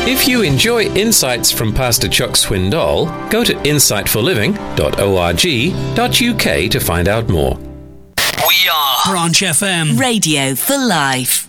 If you enjoy insights from Pastor Chuck Swindoll, go to insightforliving.org.uk to find out more. We are Branch FM. Radio for Life.